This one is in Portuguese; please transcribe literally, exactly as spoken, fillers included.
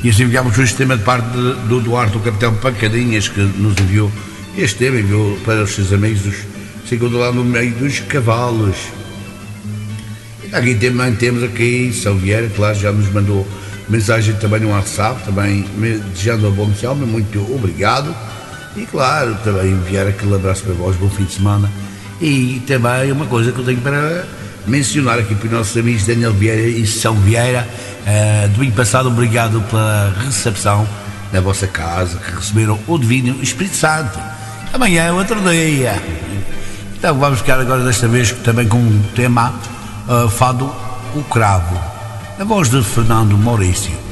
E assim enviámos um tema de parte de, do Duarte, o capitão Pancadinhas, que nos enviou este tema, enviou para os seus amigos dos segundo lá no meio dos cavalos. E aqui também temos aqui São Vieira, claro, já nos mandou mensagem também no WhatsApp, também me desejando um bom Natal, muito obrigado. E claro, também enviar aquele abraço para vós, bom fim de semana. E também uma coisa que eu tenho para mencionar aqui para os nossos amigos Daniel Vieira e São Vieira. Uh, domingo passado, obrigado pela recepção na vossa casa, que receberam o Divino Espírito Santo. Amanhã é outro dia. Então vamos ficar agora desta vez também com um tema uh, fado O Cravo, a voz de Fernando Maurício.